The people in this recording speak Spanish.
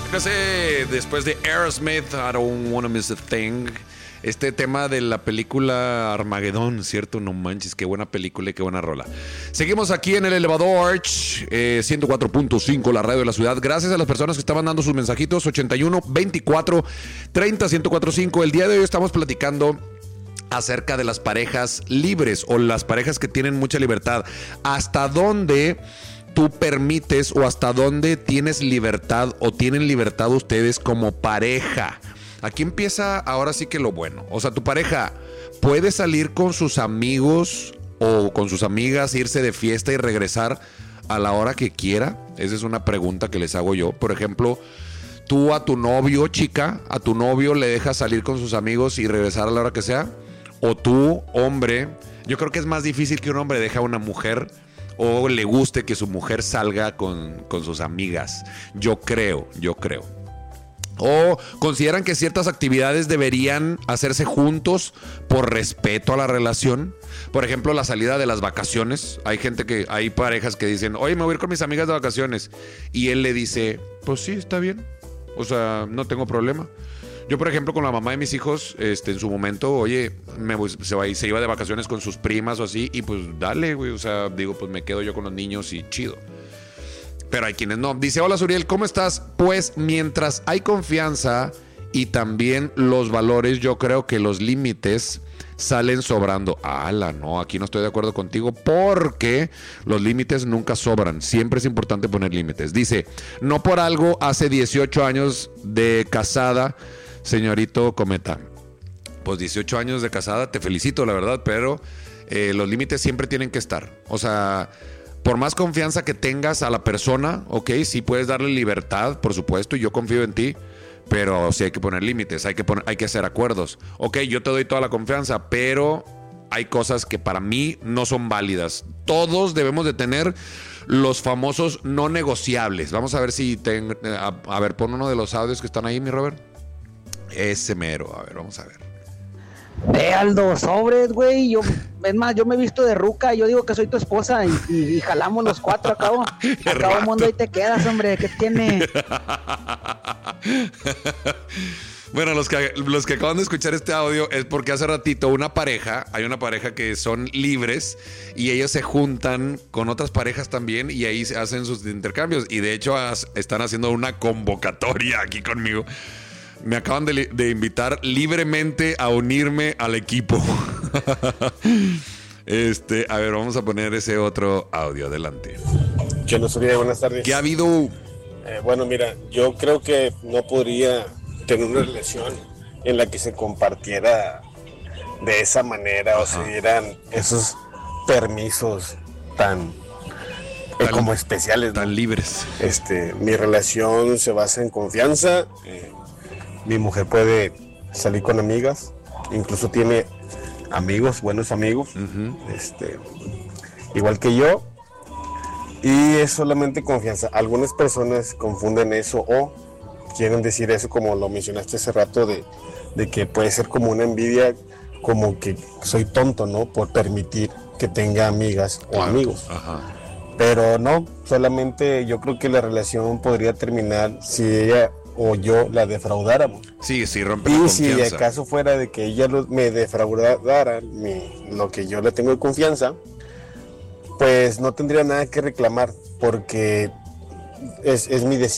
Después de Aerosmith, I Don't Wanna Miss a Thing. Este tema de la película Armageddon, ¿cierto? No manches, qué buena película y qué buena rola. Seguimos aquí en el Elevador 104.5, la radio de la ciudad. Gracias a las personas que estaban dando sus mensajitos. 81 24 30 1045. El día de hoy estamos platicando acerca de las parejas libres o las parejas que tienen mucha libertad. ¿Hasta dónde tú permites o hasta dónde tienes libertad o tienen libertad ustedes como pareja? Aquí empieza ahora sí que lo bueno. O sea, tu pareja puede salir con sus amigos o con sus amigas, irse de fiesta y regresar a la hora que quiera. Esa es una pregunta que les hago yo. Por ejemplo, tú a tu novio, chica, a tu novio le dejas salir con sus amigos y regresar a la hora que sea. O tú, hombre, yo creo que es más difícil que un hombre deje a una mujer o le guste que su mujer salga con sus amigas. Yo creo. O consideran que ciertas actividades deberían hacerse juntos por respeto a la relación. Por ejemplo, la salida de las vacaciones. Hay parejas que dicen, oye, me voy a ir con mis amigas de vacaciones. Y él le dice, pues sí, está bien. O sea, no tengo problema. Yo, por ejemplo, con la mamá de mis hijos, en su momento, oye, se iba de vacaciones con sus primas o así. Y pues dale, güey. O sea, digo, pues me quedo yo con los niños y chido. Pero hay quienes no. Dice, hola Suriel, ¿cómo estás? Pues mientras hay confianza y también los valores, yo creo que los límites salen sobrando. No, aquí no estoy de acuerdo contigo porque los límites nunca sobran. Siempre es importante poner límites. Dice, no por algo hace 18 años de casada, señorito Cometa. Pues 18 años de casada, te felicito, la verdad, pero los límites siempre tienen que estar. O sea, por más confianza que tengas a la persona, ok, sí puedes darle libertad, por supuesto, y yo confío en ti, pero sí hay que poner límites, hay que hacer acuerdos. Ok, yo te doy toda la confianza, pero hay cosas que para mí no son válidas. Todos debemos de tener los famosos no negociables. Vamos a ver si a ver, pon uno de los audios que están ahí, mi Robert. Ese mero, a ver, vamos a ver. Aldo, sobres, güey. Es más, yo me he visto de ruca. Yo digo que soy tu esposa y jalamos los cuatro a cabo. A cabo el mundo ahí te quedas, hombre. ¿Qué tiene? Bueno, los que acaban de escuchar este audio es porque hace ratito hay una pareja que son libres y ellos se juntan con otras parejas también y ahí se hacen sus intercambios. Y de hecho están haciendo una convocatoria aquí conmigo. Me acaban de invitar libremente a unirme al equipo. A ver, vamos a poner ese otro audio. Adelante. Que no sabía, buenas tardes. ¿Qué ha habido? Bueno, mira, yo creo que no podría tener una relación en la que se compartiera de esa manera. O se dieran esos permisos tan como especiales, ¿no? Tan libres. Mi relación se basa en confianza. Mi mujer puede salir con amigas, incluso tiene amigos, buenos amigos, igual que yo, y es solamente confianza. Algunas personas confunden eso o quieren decir eso, como lo mencionaste hace rato, de que puede ser como una envidia, como que soy tonto, ¿no? Por permitir que tenga amigas o amigos. Pero no, solamente yo creo que la relación podría terminar si ella o yo la defraudáramos. Sí, rompe la confianza. Y si de acaso fuera de que ella me defraudara lo que yo le tengo de confianza, pues no tendría nada que reclamar, porque es mi